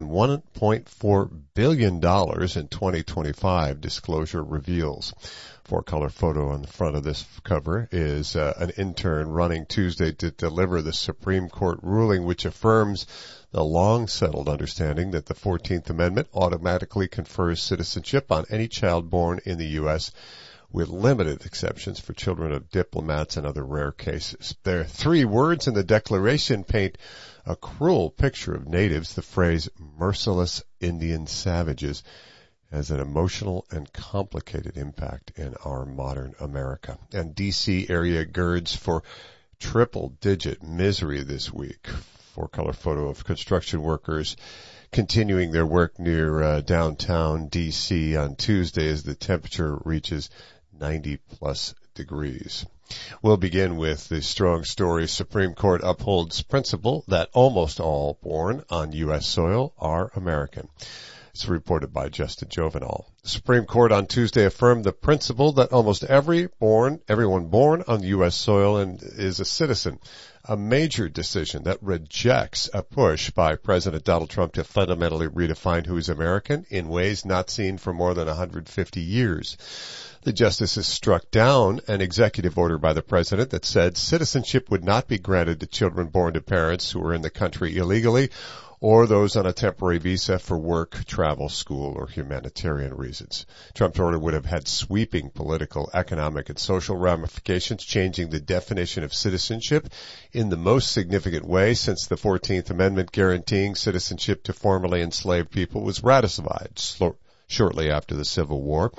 $1.4 billion in 2025, disclosure reveals. Four-color photo on the front of this cover is an intern running Tuesday to deliver the Supreme Court ruling which affirms the long-settled understanding that the 14th Amendment automatically confers citizenship on any child born in the U.S., with limited exceptions for children of diplomats and other rare cases. There are 3 words in the Declaration paint a cruel picture of natives. The phrase merciless Indian savages has an emotional and complicated impact in our modern America. And D.C. area girds for triple-digit misery this week. Four-color photo of construction workers continuing their work near downtown D.C. on Tuesday as the temperature reaches 90-plus degrees. We'll begin with the strong story. Supreme Court upholds principle that almost all born on U.S. soil are American. It's reported by Justin Jovenel. The Supreme Court on Tuesday affirmed the principle that almost everyone born on U.S. soil is a citizen, a major decision that rejects a push by President Donald Trump to fundamentally redefine who is American in ways not seen for more than 150 years. The justices struck down an executive order by the president that said citizenship would not be granted to children born to parents who are in the country illegally or those on a temporary visa for work, travel, school, or humanitarian reasons. Trump's order would have had sweeping political, economic, and social ramifications, changing the definition of citizenship in the most significant way since the 14th Amendment guaranteeing citizenship to formerly enslaved people was ratified shortly after the Civil War.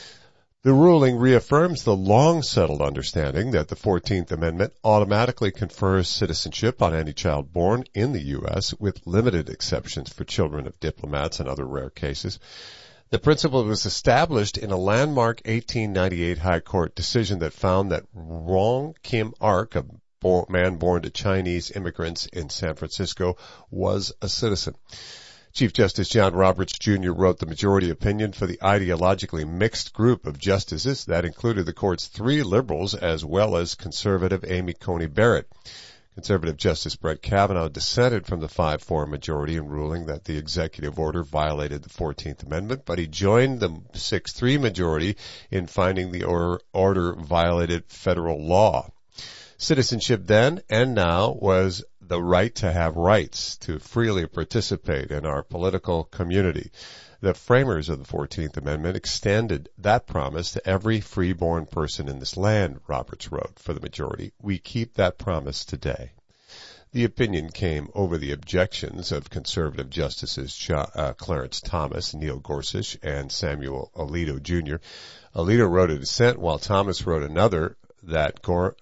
The ruling reaffirms the long-settled understanding that the 14th Amendment automatically confers citizenship on any child born in the U.S., with limited exceptions for children of diplomats and other rare cases. The principle was established in a landmark 1898 High Court decision that found that Wong Kim Ark, a man born to Chinese immigrants in San Francisco, was a citizen. Chief Justice John Roberts, Jr. wrote the majority opinion for the ideologically mixed group of justices. That included the court's 3 liberals as well as conservative Amy Coney Barrett. Conservative Justice Brett Kavanaugh dissented from the 5-4 majority in ruling that the executive order violated the 14th Amendment, but he joined the 6-3 majority in finding the order violated federal law. Citizenship then and now was the right to have rights, to freely participate in our political community. The framers of the 14th Amendment extended that promise to every free-born person in this land, Roberts wrote for the majority. We keep that promise today. The opinion came over the objections of conservative justices Clarence Thomas, Neil Gorsuch, and Samuel Alito, Jr. Alito wrote a dissent while Thomas wrote another that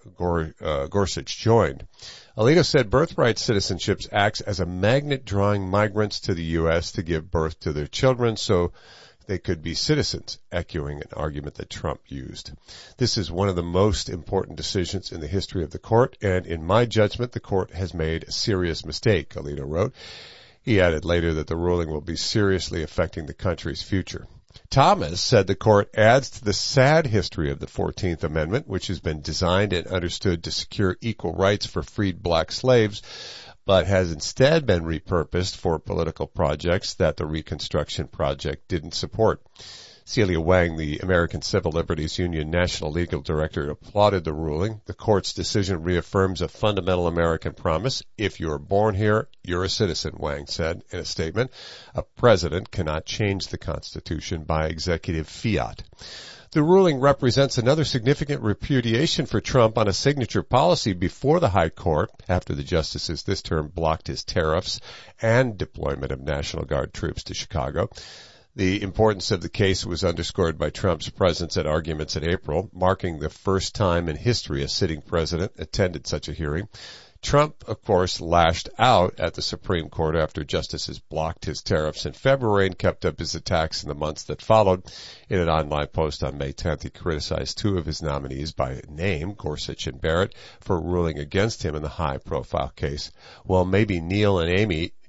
Gorsuch joined. Alito said birthright citizenship acts as a magnet drawing migrants to the U.S. to give birth to their children so they could be citizens, echoing an argument that Trump used. This is one of the most important decisions in the history of the court, and in my judgment, the court has made a serious mistake, Alito wrote. He added later that the ruling will be seriously affecting the country's future. Thomas said the court adds to the sad history of the 14th Amendment, which has been designed and understood to secure equal rights for freed black slaves, but has instead been repurposed for political projects that the Reconstruction Project didn't support. Celia Wang, the American Civil Liberties Union National Legal Director, applauded the ruling. The court's decision reaffirms a fundamental American promise. If you're born here, you're a citizen, Wang said in a statement. A president cannot change the Constitution by executive fiat. The ruling represents another significant repudiation for Trump on a signature policy before the High Court, after the justices this term blocked his tariffs and deployment of National Guard troops to Chicago. The importance of the case was underscored by Trump's presence at arguments in April, marking the first time in history a sitting president attended such a hearing. Trump, of course, lashed out at the Supreme Court after justices blocked his tariffs in February and kept up his attacks in the months that followed. In an online post on May 10th, he criticized 2 of his nominees by name, Gorsuch and Barrett, for ruling against him in the high-profile case. Well, maybe Neil and Amy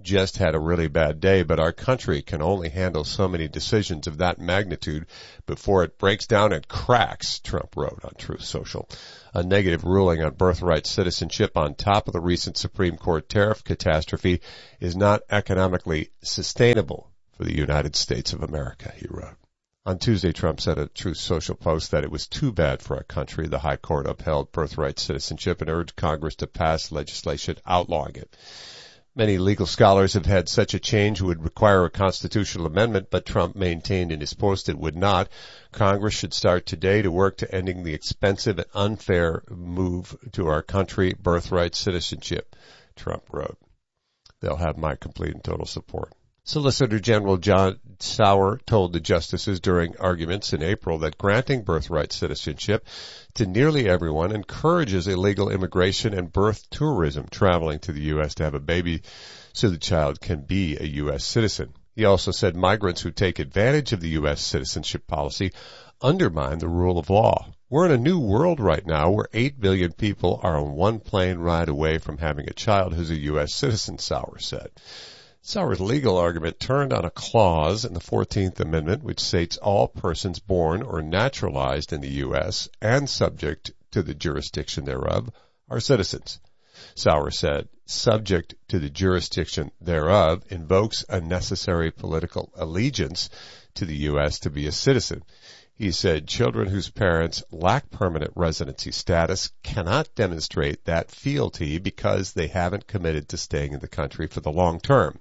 just had a really bad day, but our country can only handle so many decisions of that magnitude before it breaks down and cracks, Trump wrote on Truth Social. A negative ruling on birthright citizenship on top of the recent Supreme Court tariff catastrophe is not economically sustainable for the United States of America, he wrote. On Tuesday, Trump said at Truth Social post that it was too bad for our country. The High Court upheld birthright citizenship and urged Congress to pass legislation outlawing it. Many legal scholars have had such a change would require a constitutional amendment, but Trump maintained in his post it would not. Congress should start today to work to ending the expensive and unfair move to our country, birthright citizenship, Trump wrote. They'll have my complete and total support. Solicitor General John Sauer told the justices during arguments in April that granting birthright citizenship to nearly everyone encourages illegal immigration and birth tourism, traveling to the U.S. to have a baby so the child can be a U.S. citizen. He also said migrants who take advantage of the U.S. citizenship policy undermine the rule of law. We're in a new world right now where 8 billion people are on one plane ride away from having a child who's a U.S. citizen, Sauer said. Sauer's legal argument turned on a clause in the 14th Amendment which states all persons born or naturalized in the U.S. and subject to the jurisdiction thereof are citizens. Sauer said, subject to the jurisdiction thereof invokes a necessary political allegiance to the U.S. to be a citizen. He said children whose parents lack permanent residency status cannot demonstrate that fealty because they haven't committed to staying in the country for the long term.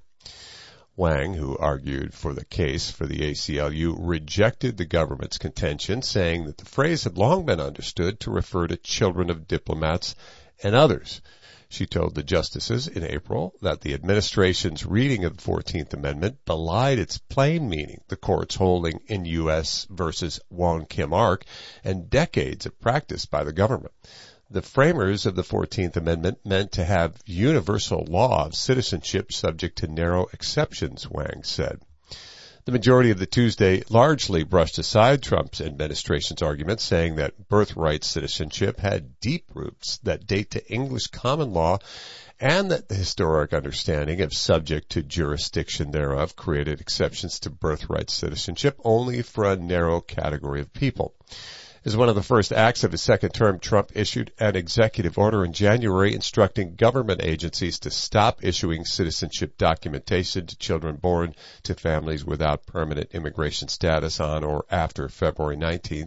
Wang, who argued for the case for the ACLU, rejected the government's contention, saying that the phrase had long been understood to refer to children of diplomats and others. She told the justices in April that the administration's reading of the 14th Amendment belied its plain meaning, the court's holding in U.S. versus Wong Kim Ark, and decades of practice by the government. The framers of the 14th Amendment meant to have universal law of citizenship subject to narrow exceptions, Wang said. The majority of the Tuesday largely brushed aside Trump's administration's argument, saying that birthright citizenship had deep roots that date to English common law and that the historic understanding of subject to jurisdiction thereof created exceptions to birthright citizenship only for a narrow category of people. As one of the first acts of his second term, Trump issued an executive order in January instructing government agencies to stop issuing citizenship documentation to children born to families without permanent immigration status on or after February 19th,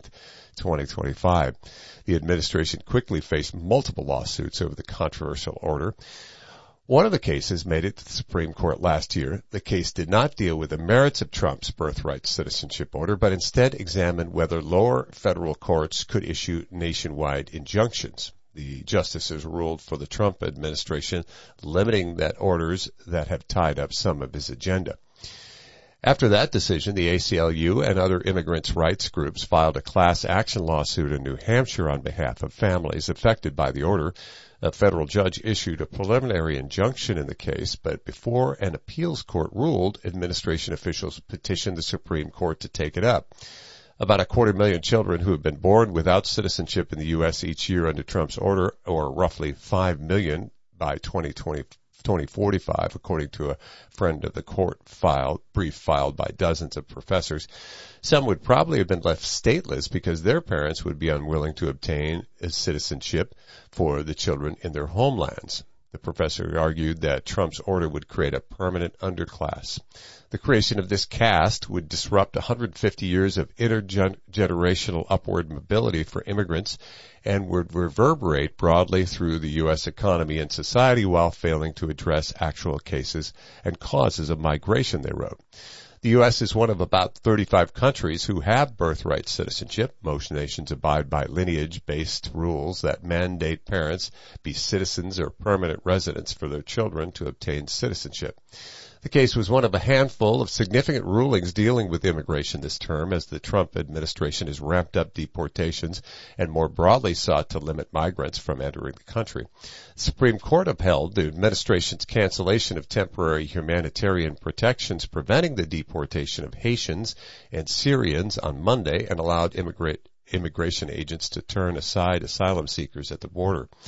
2025. The administration quickly faced multiple lawsuits over the controversial order. One of the cases made it to the Supreme Court last year. The case did not deal with the merits of Trump's birthright citizenship order, but instead examined whether lower federal courts could issue nationwide injunctions. The justices ruled for the Trump administration, limiting that orders that have tied up some of his agenda. After that decision, the ACLU and other immigrants' rights groups filed a class action lawsuit in New Hampshire on behalf of families affected by the order. A federal judge issued a preliminary injunction in the case, but before an appeals court ruled, administration officials petitioned the Supreme Court to take it up. About 250,000 children who have been born without citizenship in the U.S. each year under Trump's order, or roughly 5 million by 2045, according to a friend of the court brief filed by dozens of professors. Some would probably have been left stateless because their parents would be unwilling to obtain a citizenship for the children in their homelands. The professor argued that Trump's order would create a permanent underclass. The creation of this caste would disrupt 150 years of intergenerational upward mobility for immigrants and would reverberate broadly through the U.S. economy and society while failing to address actual cases and causes of migration, they wrote. The U.S. is one of about 35 countries who have birthright citizenship. Most nations abide by lineage-based rules that mandate parents be citizens or permanent residents for their children to obtain citizenship. The case was one of a handful of significant rulings dealing with immigration this term as the Trump administration has ramped up deportations and more broadly sought to limit migrants from entering the country. The Supreme Court upheld the administration's cancellation of temporary humanitarian protections preventing the deportation of Haitians and Syrians on Monday and allowed immigration agents to turn aside asylum seekers at the border.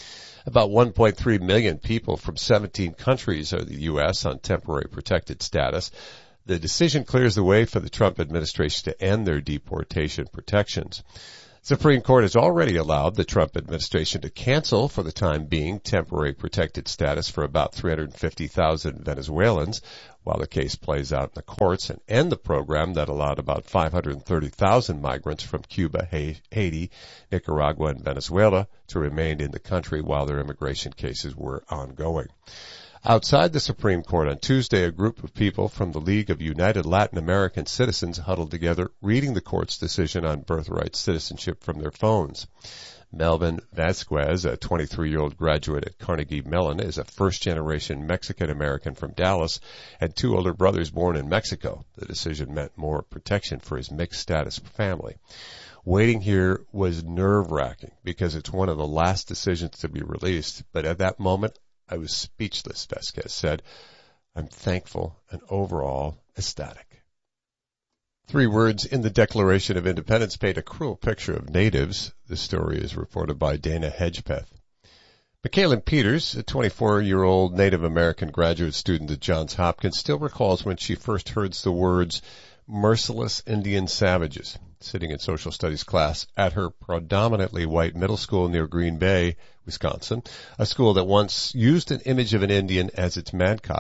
About 1.3 million people from 17 countries are the U.S. on temporary protected status. The decision clears the way for the Trump administration to end their deportation protections. The Supreme Court has already allowed the Trump administration to cancel, for the time being, temporary protected status for about 350,000 Venezuelans while the case plays out in the courts, and end the program that allowed about 530,000 migrants from Cuba, Haiti, Nicaragua, and Venezuela to remain in the country while their immigration cases were ongoing. Outside the Supreme Court on Tuesday, a group of people from the League of United Latin American Citizens huddled together, reading the court's decision on birthright citizenship from their phones. Melvin Vasquez, a 23-year-old graduate at Carnegie Mellon, is a first-generation Mexican-American from Dallas, and two older brothers born in Mexico. The decision meant more protection for his mixed-status family. Waiting here was nerve-wracking because it's one of the last decisions to be released, but at that moment, I was speechless, Vasquez said. I'm thankful and overall ecstatic. 3 words in the Declaration of Independence paint a cruel picture of natives. This story is reported by Dana Hedgepeth. Michaela Peters, a 24-year-old Native American graduate student at Johns Hopkins, still recalls when she first heard the words merciless Indian savages, sitting in social studies class at her predominantly white middle school near Green Bay, Wisconsin, a school that once used an image of an Indian as its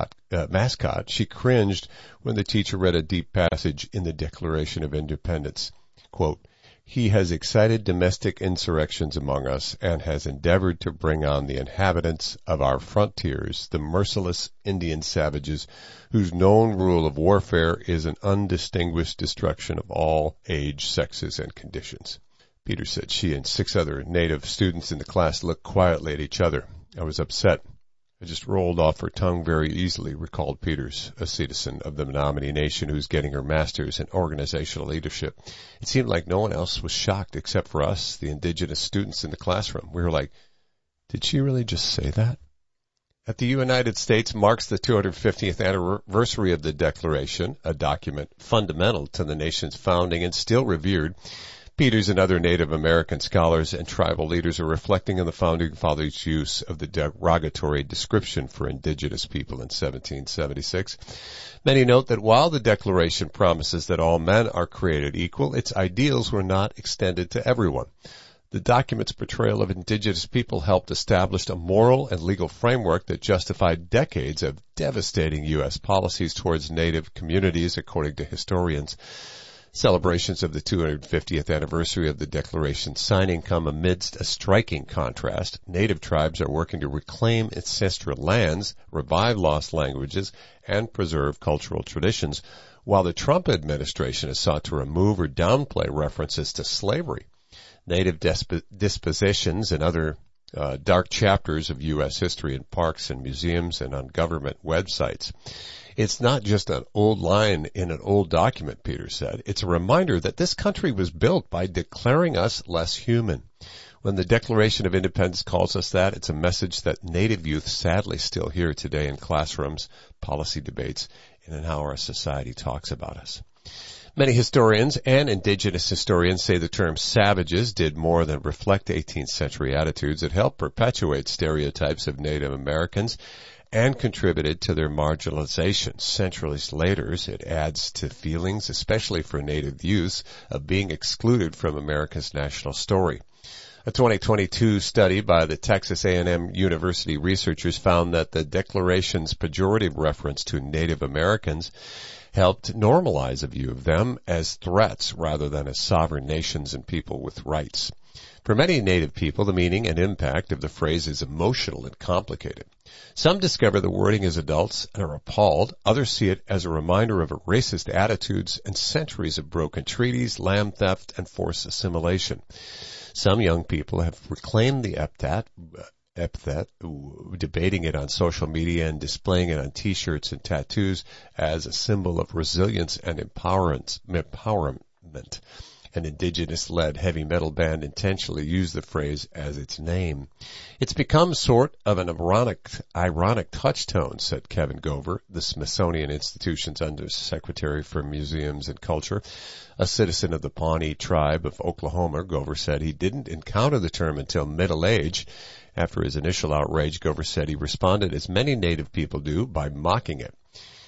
mascot. She cringed when the teacher read a deep passage in the Declaration of Independence. Quote, "He has excited domestic insurrections among us and has endeavored to bring on the inhabitants of our frontiers the merciless Indian savages whose known rule of warfare is an undistinguished destruction of all age, sexes, and conditions." Peters said she and 6 other Native students in the class looked quietly at each other. I was upset. I just rolled off her tongue very easily, recalled Peters, a citizen of the Menominee Nation who's getting her master's in organizational leadership. It seemed like no one else was shocked except for us, the indigenous students in the classroom. We were like, did she really just say that? At the United States marks the 250th anniversary of the Declaration, a document fundamental to the nation's founding and still revered. Peters and other Native American scholars and tribal leaders are reflecting on the Founding Fathers' use of the derogatory description for indigenous people in 1776. Many note that while the Declaration promises that all men are created equal, its ideals were not extended to everyone. The document's portrayal of indigenous people helped establish a moral and legal framework that justified decades of devastating U.S. policies towards Native communities, according to historians. Celebrations of the 250th anniversary of the Declaration signing come amidst a striking contrast. Native tribes are working to reclaim ancestral lands, revive lost languages, and preserve cultural traditions, while the Trump administration has sought to remove or downplay references to slavery. Native dispositions and other dark chapters of U.S. history in parks and museums and on government websites. It's not just an old line in an old document, Peters said. It's a reminder that this country was built by declaring us less human. When the Declaration of Independence calls us that, it's a message that Native youth sadly still hear today in classrooms, policy debates, and in how our society talks about us. Many historians and indigenous historians say the term savages did more than reflect 18th century attitudes. It helped perpetuate stereotypes of Native Americans and contributed to their marginalization. Centuries later, it adds to feelings, especially for Native youths, of being excluded from America's national story. A 2022 study by the Texas A&M University researchers found that the Declaration's pejorative reference to Native Americans helped normalize a view of them as threats rather than as sovereign nations and people with rights. For many Native people, the meaning and impact of the phrase is emotional and complicated. Some discover the wording as adults and are appalled. Others see it as a reminder of racist attitudes and centuries of broken treaties, land theft, and forced assimilation. Some young people have reclaimed the epithet, debating it on social media and displaying it on T-shirts and tattoos as a symbol of resilience and empowerment. An indigenous-led heavy metal band intentionally used the phrase as its name. It's become sort of an ironic touchstone, said Kevin Gover, the Smithsonian Institution's Undersecretary for Museums and Culture. A citizen of the Pawnee tribe of Oklahoma, Gover said he didn't encounter the term until middle age. After his initial outrage, Gover said he responded as many Native people do, by mocking it.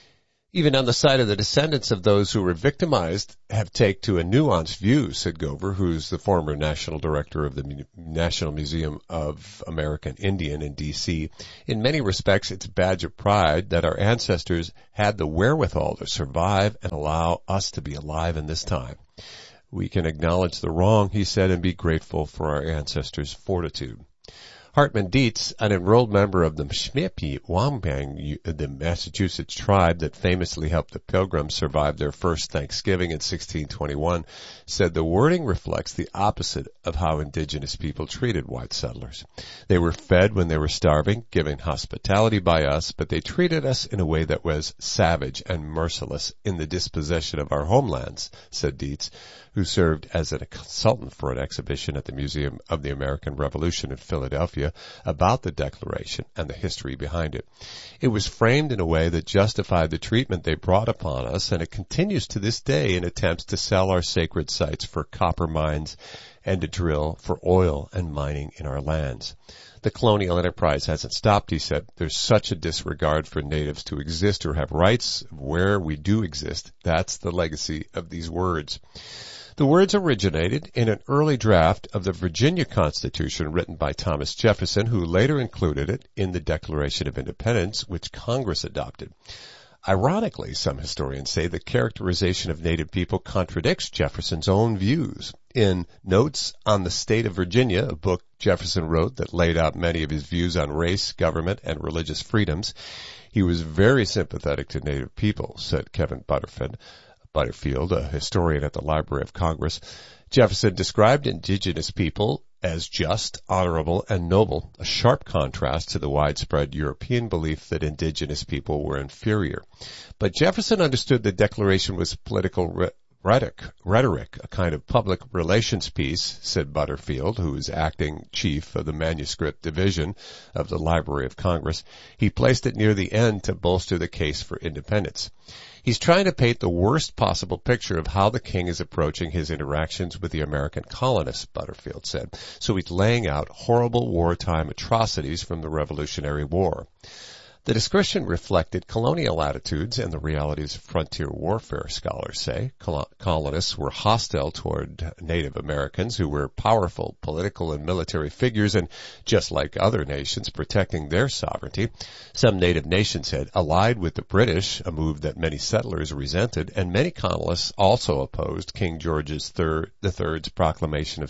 Even on the side of the descendants of those who were victimized have taken to a nuanced view, said Gover, who's the former national director of the National Museum of American Indian in D.C. In many respects, it's a badge of pride that our ancestors had the wherewithal to survive and allow us to be alive in this time. We can acknowledge the wrong, he said, and be grateful for our ancestors' fortitude. Hartman Dietz, an enrolled member of the Mshmipi-Wambang, the Massachusetts tribe that famously helped the Pilgrims survive their first Thanksgiving in 1621, said the wording reflects the opposite of how indigenous people treated white settlers. They were fed when they were starving, given hospitality by us, but they treated us in a way that was savage and merciless in the dispossession of our homelands, said Dietz, who served as a consultant for an exhibition at the Museum of the American Revolution in Philadelphia about the Declaration and the history behind it. It was framed in a way that justified the treatment they brought upon us, and it continues to this day in attempts to sell our sacred sites for copper mines and to drill for oil and mining in our lands. The colonial enterprise hasn't stopped, he said. There's such a disregard for natives to exist or have rights where we do exist. That's the legacy of these words. The words originated in an early draft of the Virginia Constitution written by Thomas Jefferson, who later included it in the Declaration of Independence, which Congress adopted. Ironically, some historians say the characterization of Native people contradicts Jefferson's own views. In Notes on the State of Virginia, a book Jefferson wrote that laid out many of his views on race, government, and religious freedoms, he was very sympathetic to Native people, said Kevin Butterfield, a historian at the Library of Congress. Jefferson described indigenous people as just, honorable, and noble, a sharp contrast to the widespread European belief that indigenous people were inferior. But Jefferson understood the Declaration was political rhetoric, a kind of public relations piece, said Butterfield, who is acting chief of the manuscript division of the Library of Congress. He placed it near the end to bolster the case for independence. He's trying to paint the worst possible picture of how the king is approaching his interactions with the American colonists, Butterfield said. So he's laying out horrible wartime atrocities from the Revolutionary War. The description reflected colonial attitudes and the realities of frontier warfare, scholars say. Colonists were hostile toward Native Americans who were powerful political and military figures and, just like other nations, protecting their sovereignty. Some Native nations had allied with the British, a move that many settlers resented, and many colonists also opposed King George III's proclamation of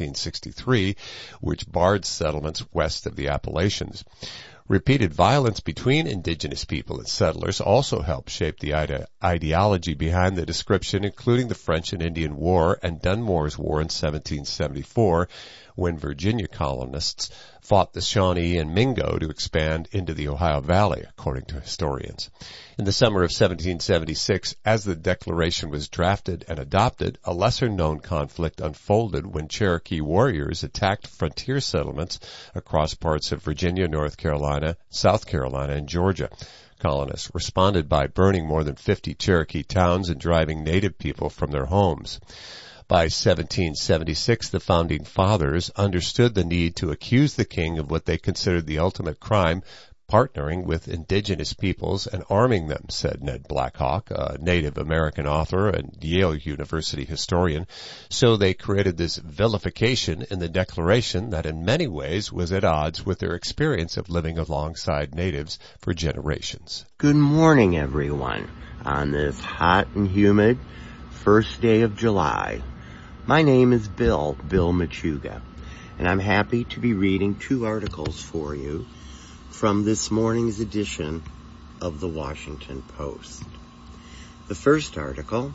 1763, which barred settlements west of the Appalachians. Repeated violence between indigenous people and settlers also helped shape the ideology behind the description, including the French and Indian War and Dunmore's War in 1774, when Virginia colonists fought the Shawnee and Mingo to expand into the Ohio Valley, according to historians. In the summer of 1776, as the Declaration was drafted and adopted, a lesser-known conflict unfolded when Cherokee warriors attacked frontier settlements across parts of Virginia, North Carolina, South Carolina, and Georgia. Colonists responded by burning more than 50 Cherokee towns and driving Native people from their homes. By 1776, the Founding Fathers understood the need to accuse the king of what they considered the ultimate crime, partnering with indigenous peoples and arming them, said Ned Blackhawk, a Native American author and Yale University historian. So they created this vilification in the Declaration that in many ways was at odds with their experience of living alongside natives for generations. Good morning, everyone, on this hot and humid first day of July. My name is Bill Machuga, and I'm happy to be reading two articles for you from this morning's edition of the Washington Post. The first article,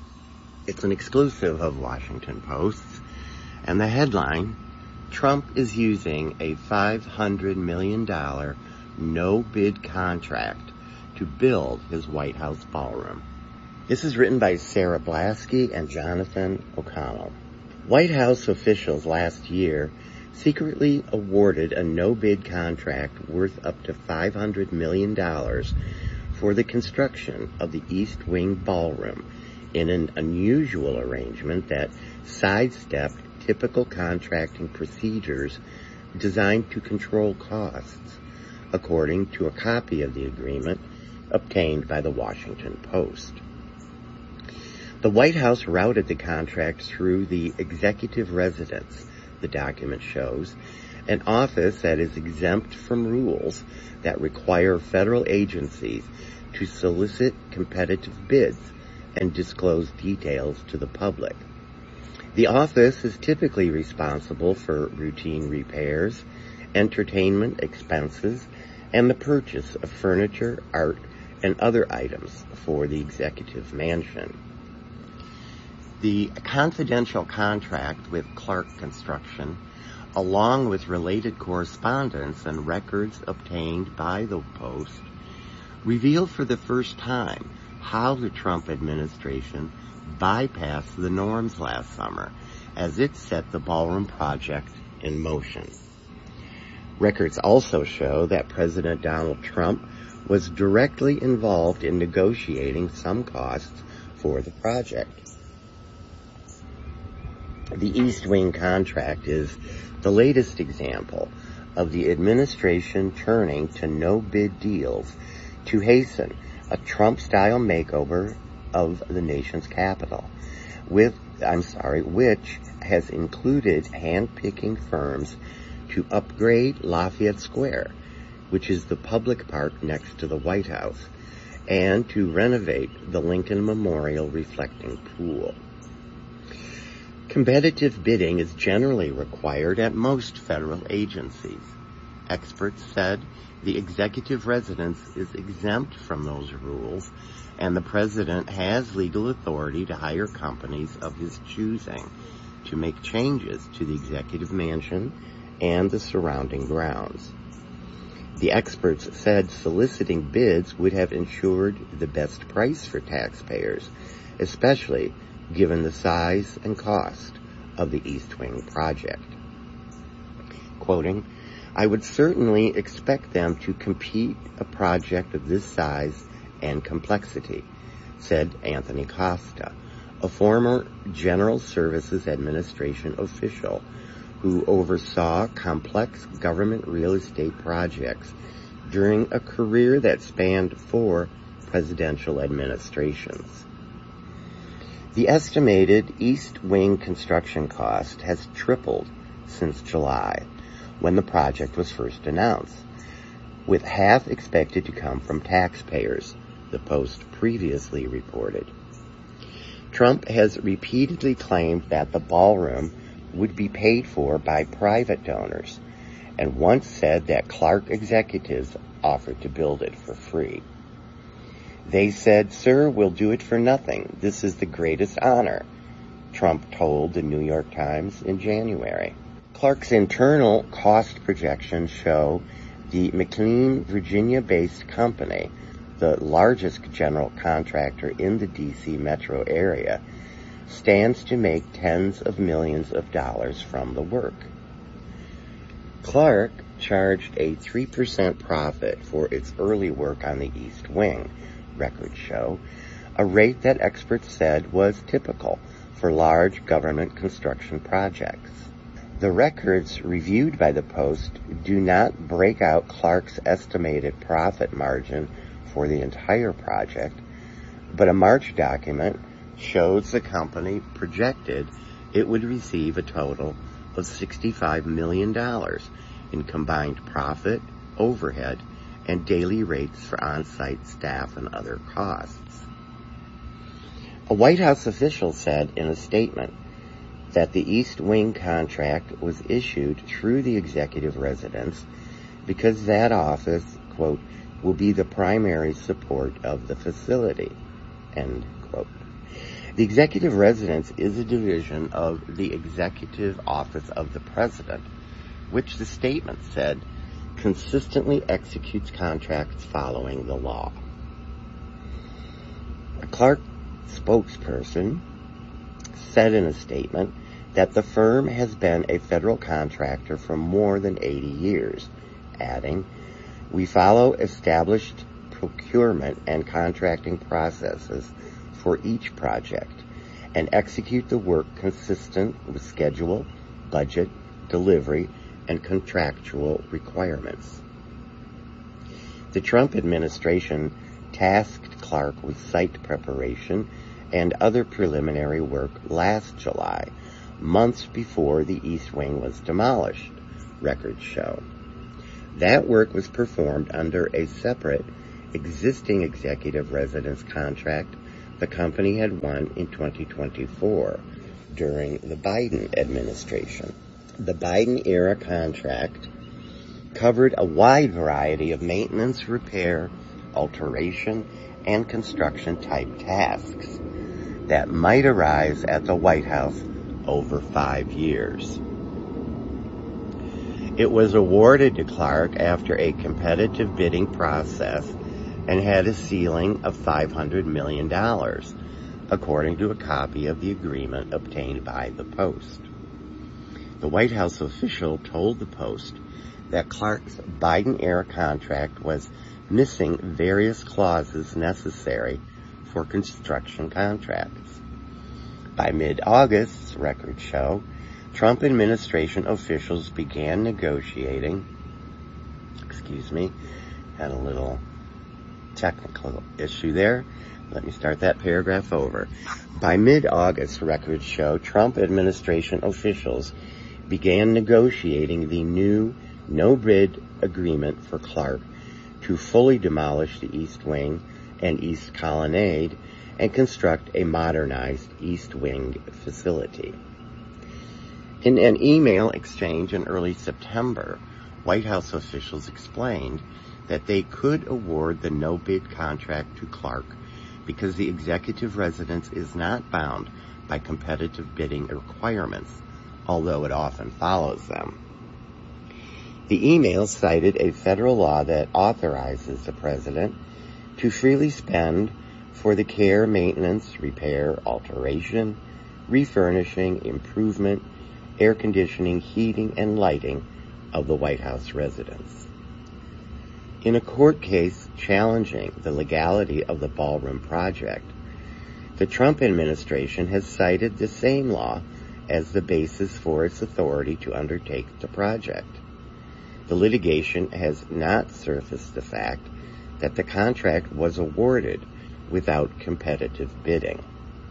it's an exclusive of Washington Post, and the headline, Trump is using a $500 million no-bid contract to build his White House ballroom. This is written by Sarah Blasky and Jonathan O'Connell. White House officials last year secretly awarded a no-bid contract worth up to $500 million for the construction of the East Wing Ballroom in an unusual arrangement that sidestepped typical contracting procedures designed to control costs, according to a copy of the agreement obtained by the Washington Post. The White House routed the contract through the executive residence, the document shows, an office that is exempt from rules that require federal agencies to solicit competitive bids and disclose details to the public. The office is typically responsible for routine repairs, entertainment expenses, and the purchase of furniture, art, and other items for the executive mansion. The confidential contract with Clark Construction, along with related correspondence and records obtained by the Post, revealed for the first time how the Trump administration bypassed the norms last summer as it set the ballroom project in motion. Records also show that President Donald Trump was directly involved in negotiating some costs for the project. The East Wing contract is the latest example of the administration turning to no-bid deals to hasten a Trump-style makeover of the nation's capital, which has included hand-picking firms to upgrade Lafayette Square, which is the public park next to the White House, and to renovate the Lincoln Memorial reflecting pool. Competitive bidding is generally required at most federal agencies. Experts said the executive residence is exempt from those rules, and the president has legal authority to hire companies of his choosing to make changes to the executive mansion and the surrounding grounds. The experts said soliciting bids would have ensured the best price for taxpayers, especially given the size and cost of the East Wing project. Quoting, "I would certainly expect them to compete a project of this size and complexity," said Anthony Costa, a former General Services Administration official who oversaw complex government real estate projects during a career that spanned 4 presidential administrations. The estimated East Wing construction cost has tripled since July, when the project was first announced, with half expected to come from taxpayers, the Post previously reported. Trump has repeatedly claimed that the ballroom would be paid for by private donors, and once said that Clark executives offered to build it for free. "They said, 'Sir, we'll do it for nothing. This is the greatest honor,'" Trump told the New York Times in January. Clark's internal cost projections show the McLean, Virginia-based company, the largest general contractor in the D.C. metro area, stands to make tens of millions of dollars from the work. Clark charged a 3% profit for its early work on the East Wing, records show, a rate that experts said was typical for large government construction projects. The records reviewed by the Post do not break out Clark's estimated profit margin for the entire project, but a March document shows the company projected it would receive a total of $65 million in combined profit, overhead, and daily rates for on-site staff and other costs. A White House official said in a statement that the East Wing contract was issued through the executive residence because that office, quote, "will be the primary support of the facility," end quote. The executive residence is a division of the Executive Office of the President, which the statement said consistently executes contracts following the law. Clark spokesperson said in a statement that the firm has been a federal contractor for more than 80 years, adding, "We follow established procurement and contracting processes for each project and execute the work consistent with schedule, budget, delivery, and contractual requirements." The Trump administration tasked Clark with site preparation and other preliminary work last July, months before the East Wing was demolished, records show. That work was performed under a separate existing executive residence contract the company had won in 2024 during the Biden administration. The Biden-era contract covered a wide variety of maintenance, repair, alteration, and construction-type tasks that might arise at the White House over 5 years. It was awarded to Clark after a competitive bidding process and had a ceiling of $500 million, according to a copy of the agreement obtained by the Post. The White House official told the Post that Clark's Biden-era contract was missing various clauses necessary for construction contracts. By mid-August, records show, Trump administration officials began negotiating, had a little technical issue there. Let me start that paragraph over. By mid-August, records show, Trump administration officials began negotiating the new no-bid agreement for Clark to fully demolish the East Wing and East Colonnade and construct a modernized East Wing facility. In an email exchange in early September, White House officials explained that they could award the no-bid contract to Clark because the executive residence is not bound by competitive bidding requirements, although it often follows them. The email cited a federal law that authorizes the president to freely spend for the care, maintenance, repair, alteration, refurnishing, improvement, air conditioning, heating, and lighting of the White House residence. In a court case challenging the legality of the ballroom project, the Trump administration has cited the same law as the basis for its authority to undertake the project. The litigation has not surfaced the fact that the contract was awarded without competitive bidding.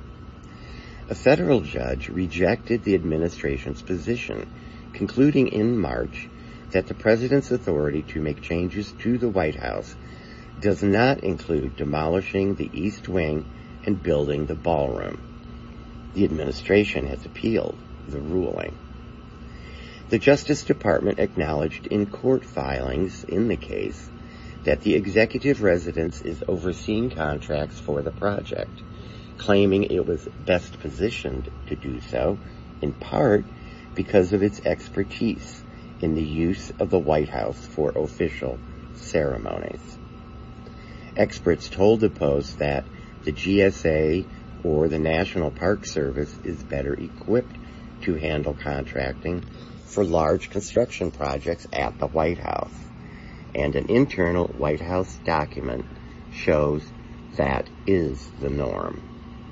A federal judge rejected the administration's position, concluding in March that the president's authority to make changes to the White House does not include demolishing the East Wing and building the ballroom. The administration has appealed the ruling. The Justice Department acknowledged in court filings in the case that the executive residence is overseeing contracts for the project, claiming it was best positioned to do so, in part because of its expertise in the use of the White House for official ceremonies. Experts told the Post that the GSA or the National Park Service is better equipped to handle contracting for large construction projects at the White House, and an internal White House document shows that is the norm.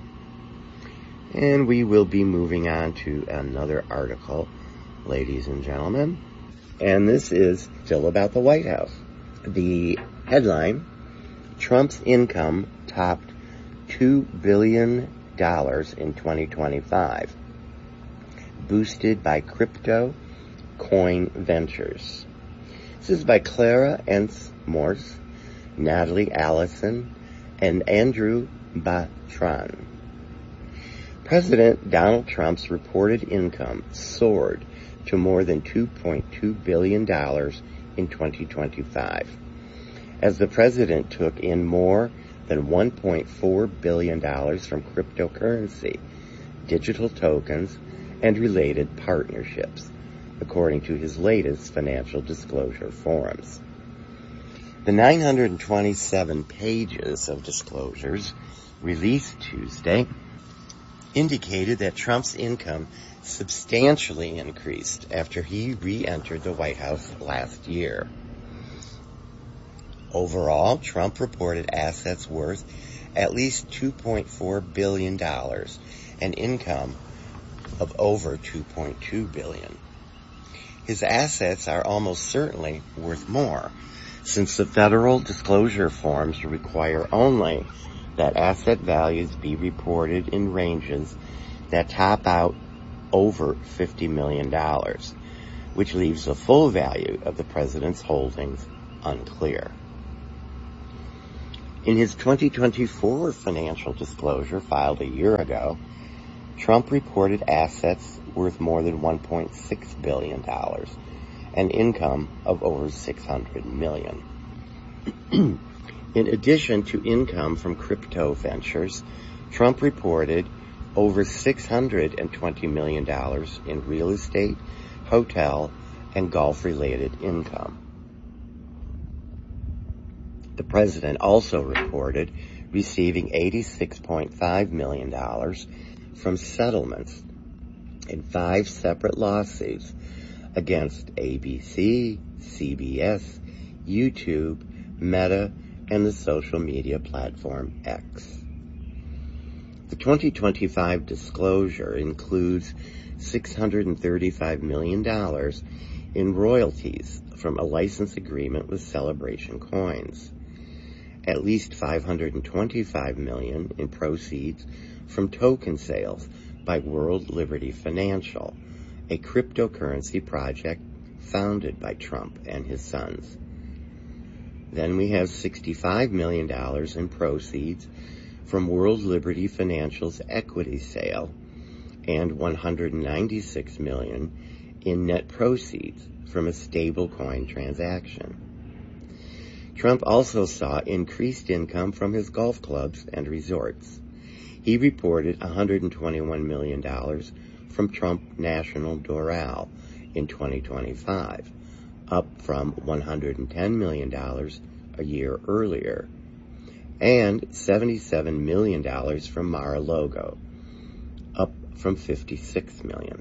And we will be moving on to another article, ladies and gentlemen, and this is still about the White House. The headline, Trump's income topped $2 billion in 2025, boosted by crypto coin ventures. This is by Clara Ence Morse, Natalie Allison, and Andrew Batran. President Donald Trump's reported income soared to more than $2.2 billion in 2025, as the president took in more than $1.4 billion from cryptocurrency, digital tokens, and related partnerships, according to his latest financial disclosure forms. The 927 pages of disclosures released Tuesday, indicated that Trump's income substantially increased after he re-entered the White House last year. Overall, Trump reported assets worth at least $2.4 billion and income of over $2.2 billion. His assets are almost certainly worth more, since the federal disclosure forms require only that asset values be reported in ranges that top out over $50 million, which leaves the full value of the president's holdings unclear. In his 2024 financial disclosure filed a year ago, Trump reported assets worth more than $1.6 billion and income of over $600 million. In addition to income from crypto ventures, Trump reported over $620 million in real estate, hotel, and golf-related income. The president also reported receiving $86.5 million from settlements in 5 separate lawsuits against ABC, CBS, YouTube, Meta, and the social media platform X. The 2025 disclosure includes $635 million in royalties from a license agreement with Celebration Coins, at least $525 million in proceeds from token sales by World Liberty Financial, a cryptocurrency project founded by Trump and his sons. Then we have $65 million in proceeds from World Liberty Financial's equity sale and $196 million in net proceeds from a stablecoin transaction. Trump also saw increased income from his golf clubs and resorts. He reported $121 million from Trump National Doral in 2025, up from $110 million a year earlier, and $77 million from Mar-a-Lago, up from $56 million.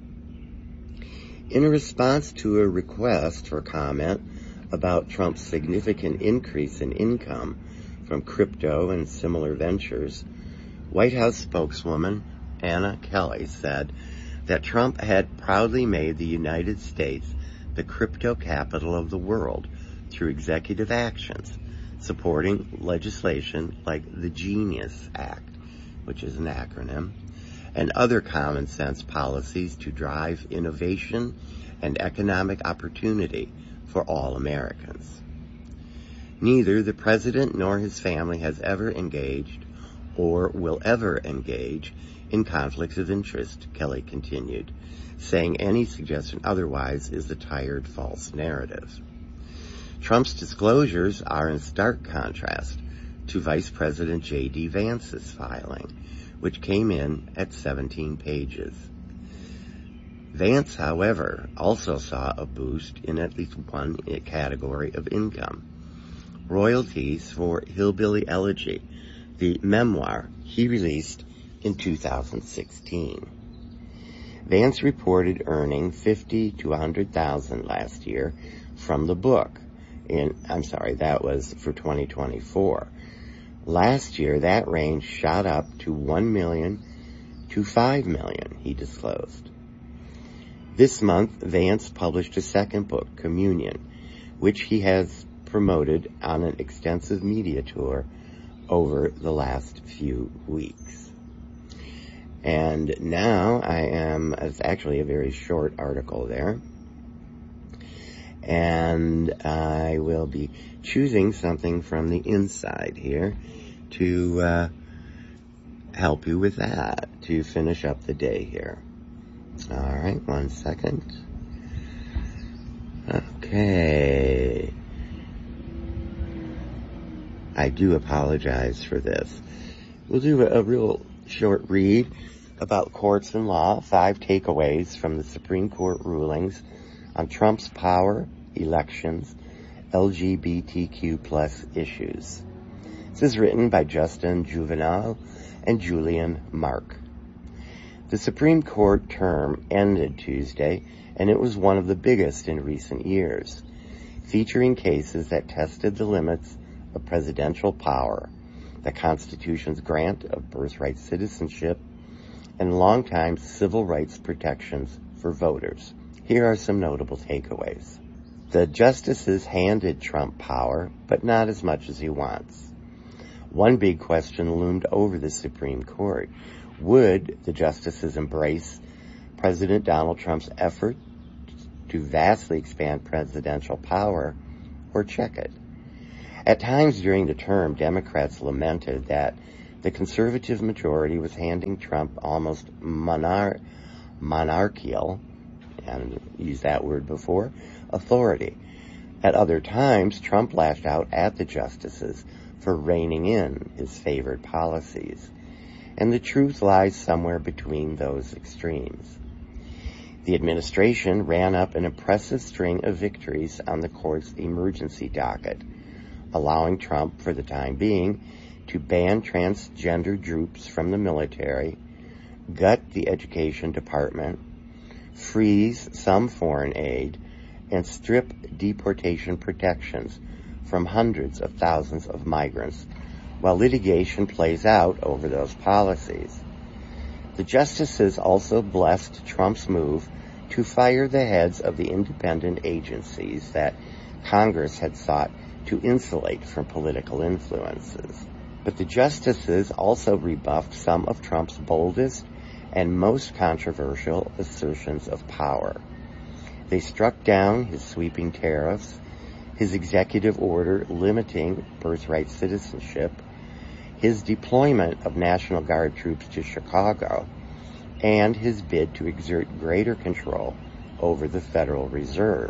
In response to a request for comment about Trump's significant increase in income from crypto and similar ventures, White House spokeswoman Anna Kelly said that Trump had proudly made the United States the crypto capital of the world through executive actions, supporting legislation like the Genius Act, which is an acronym, and other common sense policies to drive innovation and economic opportunity for all Americans. Neither the president nor his family has ever engaged or will ever engage in conflicts of interest, Kelly continued, saying any suggestion otherwise is a tired, false narrative. Trump's disclosures are in stark contrast to Vice President J.D. Vance's filing, which came in at 17 pages. Vance, however, also saw a boost in at least one category of income: royalties for Hillbilly Elegy, the memoir he released in 2016. Vance reported earning $50,000 to $100,000 last year from the book. That was for 2024. Last year, that range shot up to $1 million to $5 million, he disclosed. This month, Vance published a second book, Communion, which he has promoted on an extensive media tour over the last few weeks. And now it's actually a very short article there, and I will be choosing something from the inside here to help you with that, to finish up the day here. All right, 1 second. Okay. I do apologize for this. We'll do a real short read about courts and law, 5 takeaways from the Supreme Court rulings on Trump's power, elections, LGBTQ plus issues. This is written by Justin Juvenal and Julian Mark. The Supreme Court term ended Tuesday, and it was one of the biggest in recent years, featuring cases that tested the limits of presidential power, the Constitution's grant of birthright citizenship, and longtime civil rights protections for voters. Here are some notable takeaways. The justices handed Trump power, but not as much as he wants. One big question loomed over the Supreme Court. Would the justices embrace President Donald Trump's effort to vastly expand presidential power or check it? At times during the term, Democrats lamented that the conservative majority was handing Trump almost monarchical, and used that word before, authority. At other times, Trump lashed out at the justices for reining in his favored policies. And the truth lies somewhere between those extremes. The administration ran up an impressive string of victories on the court's emergency docket, allowing Trump, for the time being, to ban transgender troops from the military, gut the education department, freeze some foreign aid, and strip deportation protections from hundreds of thousands of migrants, while litigation plays out over those policies. The justices also blessed Trump's move to fire the heads of the independent agencies that Congress had sought to insulate from political influences. But the justices also rebuffed some of Trump's boldest and most controversial assertions of power. They struck down his sweeping tariffs, his executive order limiting birthright citizenship, his deployment of National Guard troops to Chicago, and his bid to exert greater control over the Federal Reserve.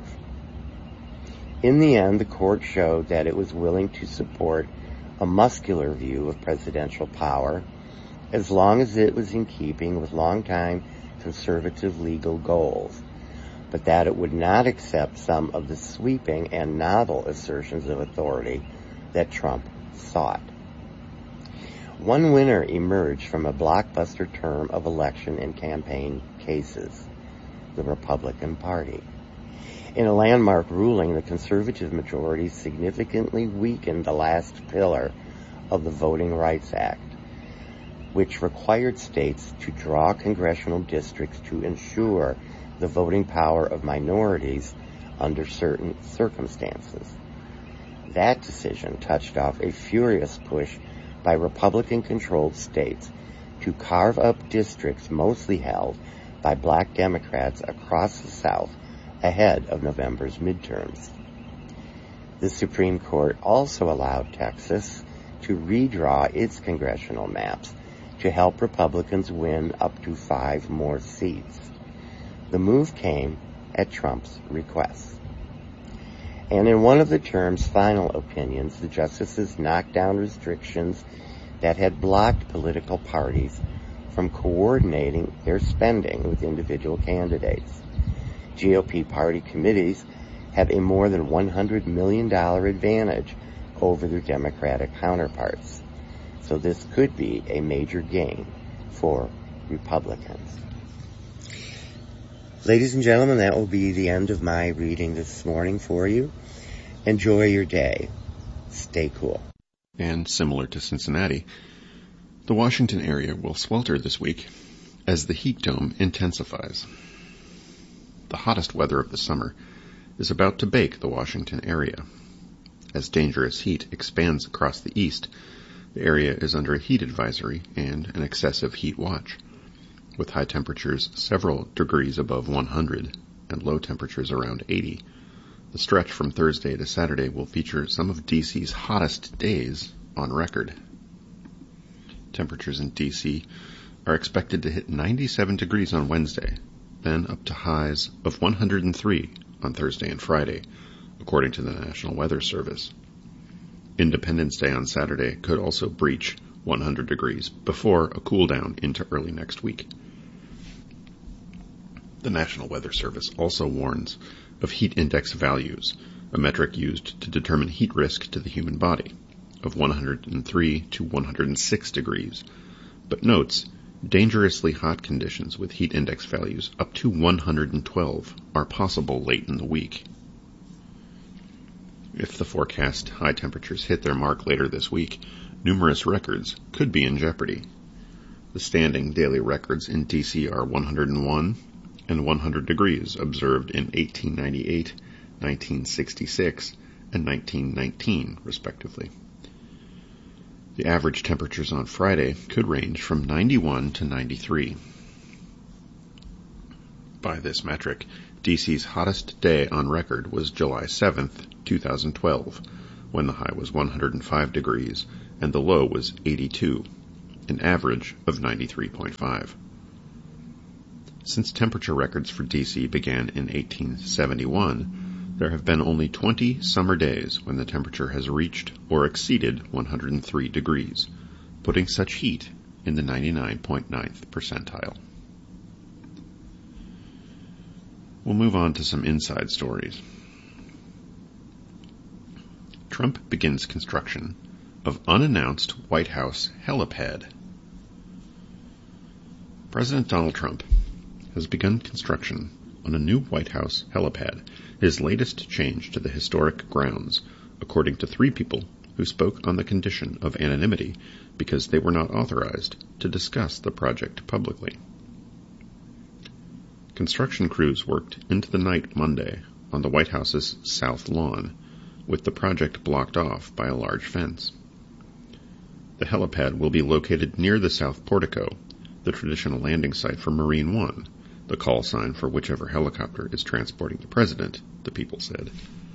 In the end, the court showed that it was willing to support a muscular view of presidential power as long as it was in keeping with longtime conservative legal goals, but that it would not accept some of the sweeping and novel assertions of authority that Trump sought. One winner emerged from a blockbuster term of election and campaign cases, the Republican Party. In a landmark ruling, the conservative majority significantly weakened the last pillar of the Voting Rights Act, which required states to draw congressional districts to ensure the voting power of minorities under certain circumstances. That decision touched off a furious push by Republican-controlled states to carve up districts mostly held by black Democrats across the South ahead of November's midterms. The Supreme Court also allowed Texas to redraw its congressional maps to help Republicans win up to 5 more seats. The move came at Trump's request. And in one of the term's final opinions, the justices knocked down restrictions that had blocked political parties from coordinating their spending with individual candidates. GOP party committees have a more than $100 million advantage over their Democratic counterparts. So this could be a major gain for Republicans. Ladies and gentlemen, that will be the end of my reading this morning for you. Enjoy your day. Stay cool. And similar to Cincinnati, the Washington area will swelter this week as the heat dome intensifies. The hottest weather of the summer is about to bake the Washington area. As dangerous heat expands across the east, the area is under a heat advisory and an excessive heat watch, with high temperatures several degrees above 100 and low temperatures around 80. The stretch from Thursday to Saturday will feature some of D.C.'s hottest days on record. Temperatures in D.C. are expected to hit 97 degrees on Wednesday, then up to highs of 103 on Thursday and Friday, according to the National Weather Service. Independence Day on Saturday could also breach 100 degrees before a cool down into early next week. The National Weather Service also warns of heat index values, a metric used to determine heat risk to the human body, of 103 to 106 degrees, but notes dangerously hot conditions with heat index values up to 112 are possible late in the week. If the forecast high temperatures hit their mark later this week, numerous records could be in jeopardy. The standing daily records in D.C. are 101 and 100 degrees observed in 1898, 1966, and 1919, respectively. The average temperatures on Friday could range from 91 to 93. By this metric, D.C.'s hottest day on record was July 7th, 2012, when the high was 105 degrees and the low was 82, an average of 93.5. Since temperature records for D.C. began in 1871, there have been only 20 summer days when the temperature has reached or exceeded 103 degrees, putting such heat in the 99.9th percentile. We'll move on to some inside stories. Trump begins construction of unannounced White House helipad. President Donald Trump has begun construction on a new White House helipad, his latest change to the historic grounds, according to 3 people who spoke on the condition of anonymity because they were not authorized to discuss the project publicly. Construction crews worked into the night Monday on the White House's south lawn, with the project blocked off by a large fence. The helipad will be located near the South Portico, the traditional landing site for Marine One, the call sign for whichever helicopter is transporting the president, the people said.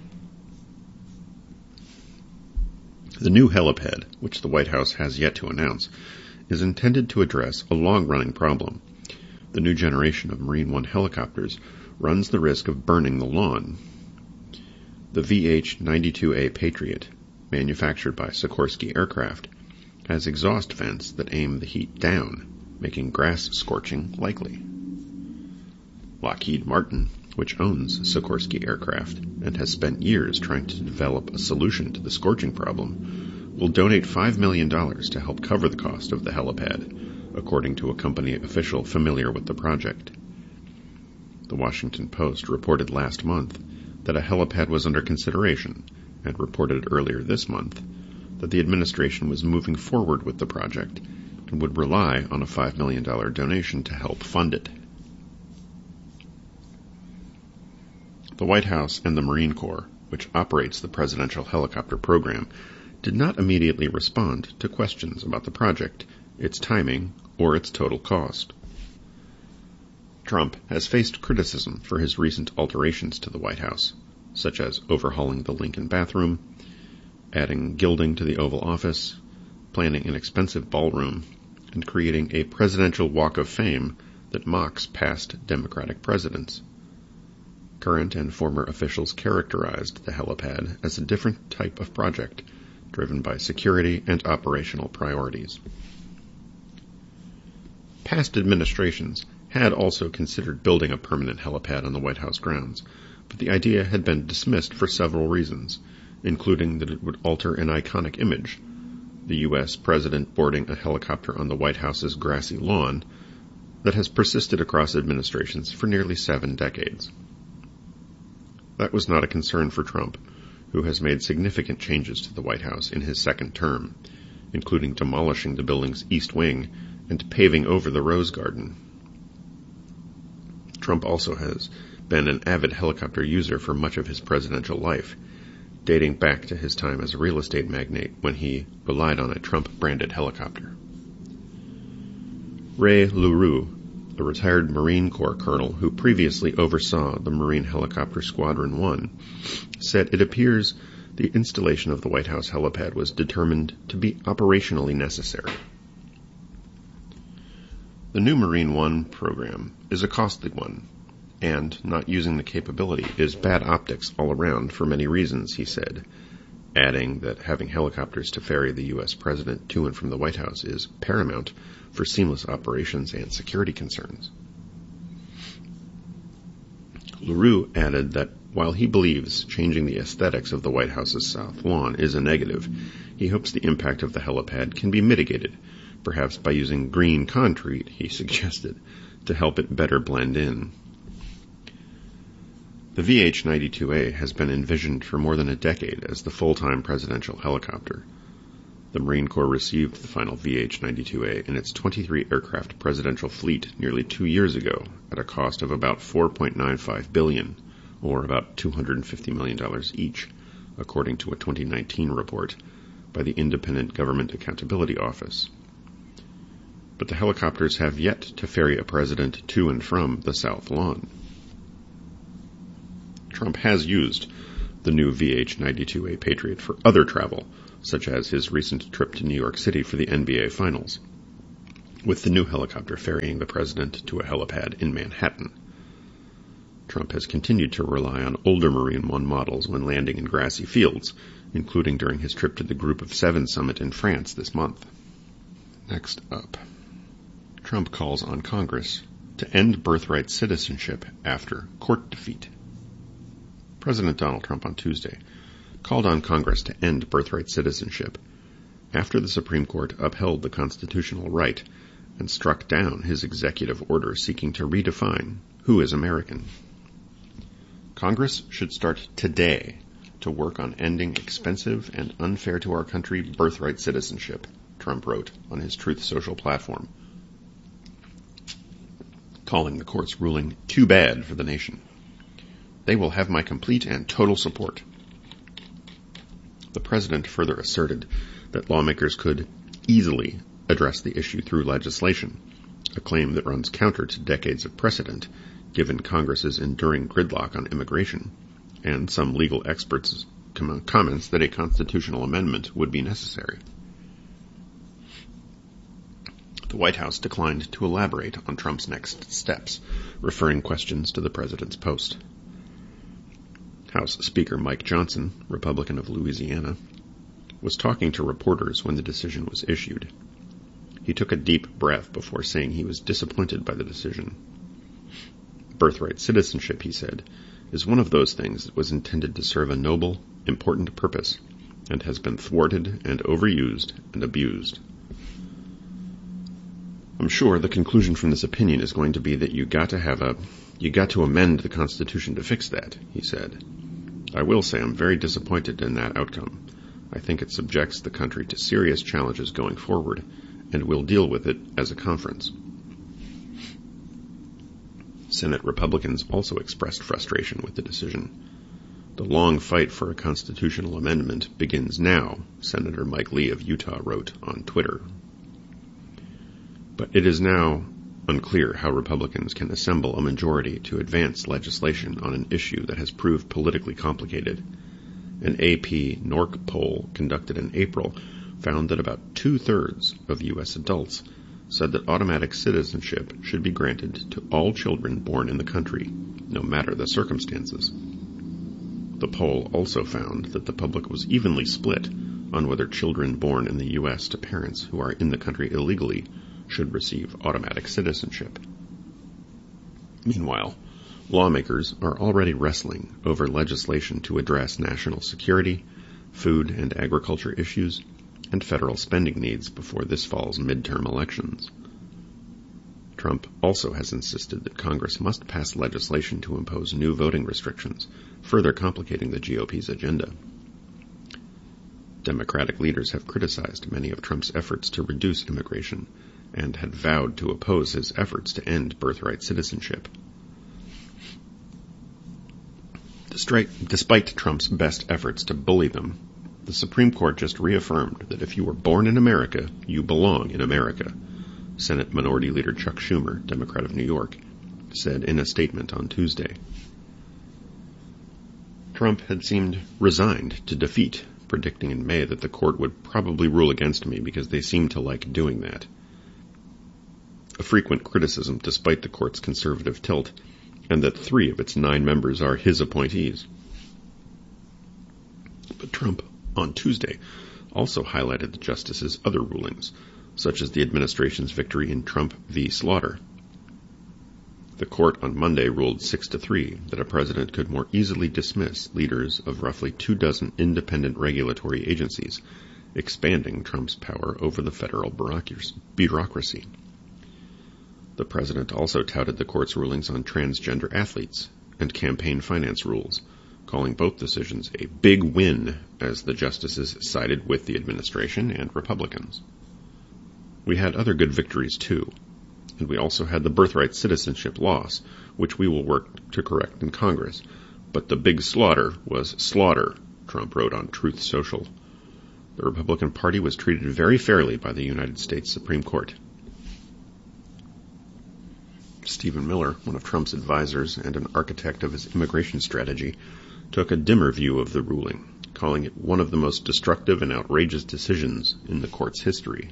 The new helipad, which the White House has yet to announce, is intended to address a long-running problem. The new generation of Marine One helicopters runs the risk of burning the lawn. The VH-92A Patriot, manufactured by Sikorsky Aircraft, has exhaust vents that aim the heat down, making grass scorching likely. Lockheed Martin, which owns Sikorsky Aircraft and has spent years trying to develop a solution to the scorching problem, will donate $5 million to help cover the cost of the helipad, according to a company official familiar with the project. The Washington Post reported last month that a helipad was under consideration and reported earlier this month that the administration was moving forward with the project and would rely on a $5 million donation to help fund it. The White House and the Marine Corps, which operates the presidential helicopter program, did not immediately respond to questions about the project, its timing, or its total cost. Trump has faced criticism for his recent alterations to the White House, such as overhauling the Lincoln bathroom, adding gilding to the Oval Office, planning an expensive ballroom, and creating a presidential walk of fame that mocks past Democratic presidents. Current and former officials characterized the helipad as a different type of project, driven by security and operational priorities. Past administrations had also considered building a permanent helipad on the White House grounds, but the idea had been dismissed for several reasons, including that it would alter an iconic image, the U.S. president boarding a helicopter on the White House's grassy lawn, that has persisted across administrations for nearly 7 decades. That was not a concern for Trump, who has made significant changes to the White House in his second term, including demolishing the building's east wing and paving over the Rose Garden. Trump also has been an avid helicopter user for much of his presidential life, dating back to his time as a real estate magnate when he relied on a Trump-branded helicopter. Ray LaRue, a retired Marine Corps colonel who previously oversaw the Marine Helicopter Squadron 1, said it appears the installation of the White House helipad was determined to be operationally necessary. The new Marine One program is a costly one, and not using the capability is bad optics all around for many reasons, he said, adding that having helicopters to ferry the U.S. president to and from the White House is paramount for seamless operations and security concerns. LaRue added that while he believes changing the aesthetics of the White House's South Lawn is a negative, he hopes the impact of the helipad can be mitigated, perhaps by using green concrete, he suggested, to help it better blend in. The VH-92A has been envisioned for more than a decade as the full-time presidential helicopter. The Marine Corps received the final VH-92A in its 23-aircraft presidential fleet nearly 2 years ago at a cost of about $4.95 billion, or about $250 million each, according to a 2019 report by the Independent Government Accountability Office. But the helicopters have yet to ferry a president to and from the South Lawn. Trump has used the new VH-92A Patriot for other travel, such as his recent trip to New York City for the NBA Finals, with the new helicopter ferrying the president to a helipad in Manhattan. Trump has continued to rely on older Marine One models when landing in grassy fields, including during his trip to the Group of Seven summit in France this month. Next up, Trump calls on Congress to end birthright citizenship after court defeat. President Donald Trump on Tuesday called on Congress to end birthright citizenship after the Supreme Court upheld the constitutional right and struck down his executive order seeking to redefine who is American. Congress should start today to work on ending expensive and unfair to our country birthright citizenship, Trump wrote on his Truth Social platform, calling the court's ruling too bad for the nation. They will have my complete and total support. The president further asserted that lawmakers could easily address the issue through legislation, a claim that runs counter to decades of precedent, given Congress's enduring gridlock on immigration, and some legal experts' comments that a constitutional amendment would be necessary. The White House declined to elaborate on Trump's next steps, referring questions to the president's post. House Speaker Mike Johnson, Republican of Louisiana, was talking to reporters when the decision was issued. He took a deep breath before saying he was disappointed by the decision. Birthright citizenship, he said, is one of those things that was intended to serve a noble, important purpose, and has been thwarted and overused and abused. I'm sure the conclusion from this opinion is going to be that you got to amend the Constitution to fix that, he said. I will say I'm very disappointed in that outcome. I think it subjects the country to serious challenges going forward, and we'll deal with it as a conference. Senate Republicans also expressed frustration with the decision. The long fight for a constitutional amendment begins now, Senator Mike Lee of Utah wrote on Twitter. But it is now unclear how Republicans can assemble a majority to advance legislation on an issue that has proved politically complicated. An AP NORC poll conducted in April found that about 2/3 of U.S. adults said that automatic citizenship should be granted to all children born in the country, no matter the circumstances. The poll also found that the public was evenly split on whether children born in the U.S. to parents who are in the country illegally should receive automatic citizenship. Meanwhile, lawmakers are already wrestling over legislation to address national security, food and agriculture issues, and federal spending needs before this fall's midterm elections. Trump also has insisted that Congress must pass legislation to impose new voting restrictions, further complicating the GOP's agenda. Democratic leaders have criticized many of Trump's efforts to reduce immigration and had vowed to oppose his efforts to end birthright citizenship. Despite Trump's best efforts to bully them, the Supreme Court just reaffirmed that if you were born in America, you belong in America, Senate Minority Leader Chuck Schumer, Democrat of New York, said in a statement on Tuesday. Trump had seemed resigned to defeat, predicting in May that the court would probably rule against me because they seem to like doing that. A frequent criticism despite the court's conservative tilt, and that 3 of its 9 members are his appointees. But Trump, on Tuesday, also highlighted the justice's other rulings, such as the administration's victory in Trump v. Slaughter. The court on Monday ruled 6-3 that a president could more easily dismiss leaders of roughly 24 independent regulatory agencies, expanding Trump's power over the federal bureaucracy. The president also touted the court's rulings on transgender athletes and campaign finance rules, calling both decisions a big win as the justices sided with the administration and Republicans. We had other good victories, too, and we also had the birthright citizenship loss, which we will work to correct in Congress. But the big slaughter was slaughter, Trump wrote on Truth Social. The Republican Party was treated very fairly by the United States Supreme Court. Stephen Miller, one of Trump's advisors and an architect of his immigration strategy, took a dimmer view of the ruling, calling it one of the most destructive and outrageous decisions in the court's history.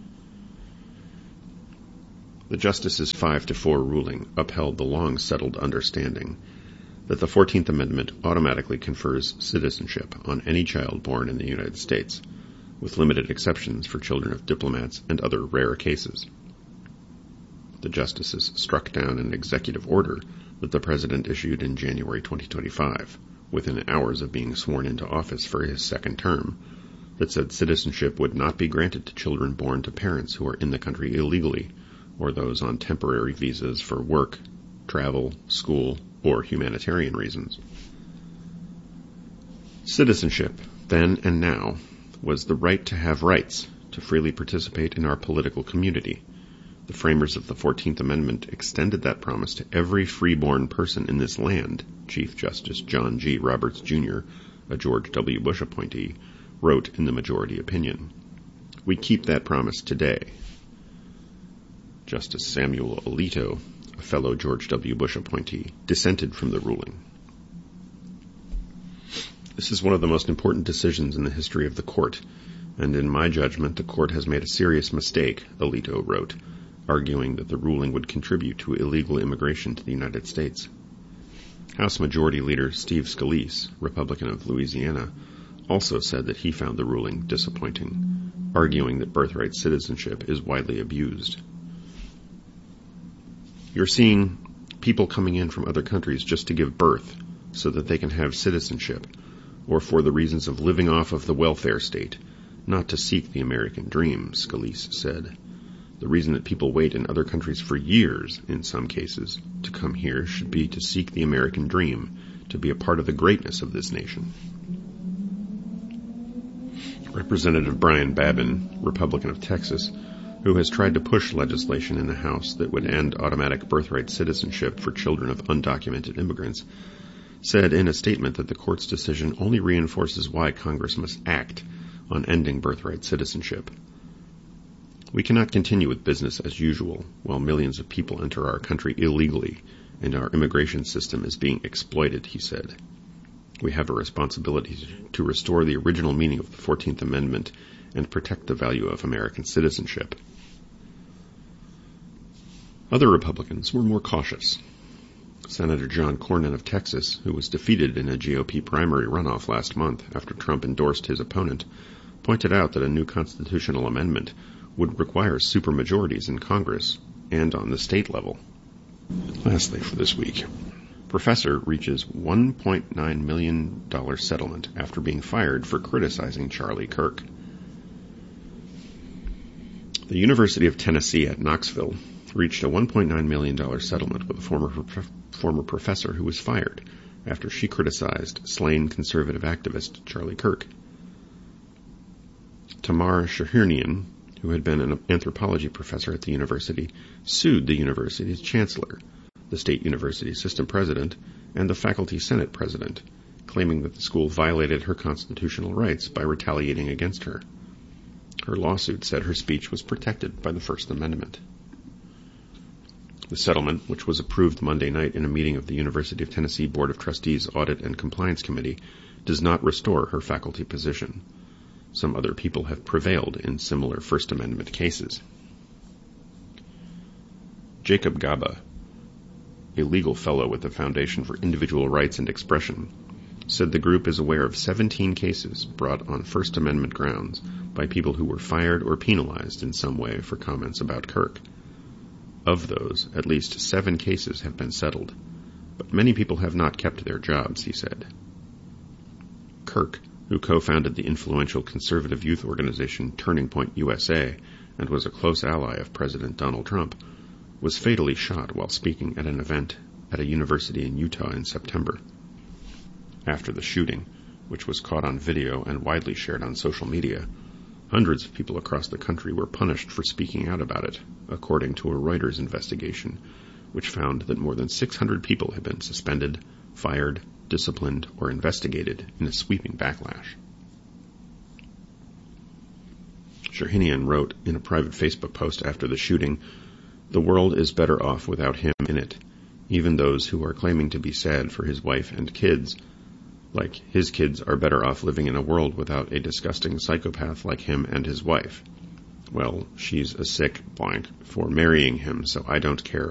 The justices' 5-4 ruling upheld the long-settled understanding that the 14th Amendment automatically confers citizenship on any child born in the United States, with limited exceptions for children of diplomats and other rare cases. The justices struck down an executive order that the president issued in January 2025, within hours of being sworn into office for his second term, that said citizenship would not be granted to children born to parents who are in the country illegally, or those on temporary visas for work, travel, school, or humanitarian reasons. Citizenship, then and now, was the right to have rights, to freely participate in our political community. The framers of the 14th Amendment extended that promise to every freeborn person in this land, Chief Justice John G. Roberts, Jr., a George W. Bush appointee, wrote in the majority opinion. We keep that promise today. Justice Samuel Alito, a fellow George W. Bush appointee, dissented from the ruling. This is one of the most important decisions in the history of the court, and in my judgment the court has made a serious mistake, Alito wrote, arguing that the ruling would contribute to illegal immigration to the United States. House Majority Leader Steve Scalise, Republican of Louisiana, also said that he found the ruling disappointing, arguing that birthright citizenship is widely abused. You're seeing people coming in from other countries just to give birth so that they can have citizenship, or for the reasons of living off of the welfare state, not to seek the American dream, Scalise said. The reason that people wait in other countries for years, in some cases, to come here should be to seek the American dream, to be a part of the greatness of this nation. Representative Brian Babin, Republican of Texas, who has tried to push legislation in the House that would end automatic birthright citizenship for children of undocumented immigrants, said in a statement that the court's decision only reinforces why Congress must act on ending birthright citizenship. We cannot continue with business as usual while millions of people enter our country illegally and our immigration system is being exploited, he said. We have a responsibility to restore the original meaning of the 14th Amendment and protect the value of American citizenship. Other Republicans were more cautious. Senator John Cornyn of Texas, who was defeated in a GOP primary runoff last month after Trump endorsed his opponent, pointed out that a new constitutional amendment would require supermajorities in Congress and on the state level. Lastly for this week, professor reaches $1.9 million settlement after being fired for criticizing Charlie Kirk. The University of Tennessee at Knoxville reached a $1.9 million settlement with a former professor who was fired after she criticized slain conservative activist Charlie Kirk. Tamar Shahirnian, who had been an anthropology professor at the university, sued the university's chancellor, the state university system president, and the faculty senate president, claiming that the school violated her constitutional rights by retaliating against her. Her lawsuit said her speech was protected by the First Amendment. The settlement, which was approved Monday night in a meeting of the University of Tennessee Board of Trustees Audit and Compliance Committee, does not restore her faculty position. Some other people have prevailed in similar First Amendment cases. Jacob Gaba, a legal fellow with the Foundation for Individual Rights and Expression, said the group is aware of 17 cases brought on First Amendment grounds by people who were fired or penalized in some way for comments about Kirk. Of those, at least 7 cases have been settled, but many people have not kept their jobs, he said. Kirk, who co-founded the influential conservative youth organization Turning Point USA and was a close ally of President Donald Trump, was fatally shot while speaking at an event at a university in Utah in September. After the shooting, which was caught on video and widely shared on social media, hundreds of people across the country were punished for speaking out about it, according to a Reuters investigation, which found that more than 600 people had been suspended, fired, disciplined, or investigated in a sweeping backlash. Shahinian wrote in a private Facebook post after the shooting, "The world is better off without him in it. Even those who are claiming to be sad for his wife and kids, like his kids, are better off living in a world without a disgusting psychopath like him and his wife. Well, she's a sick blank for marrying him, so I don't care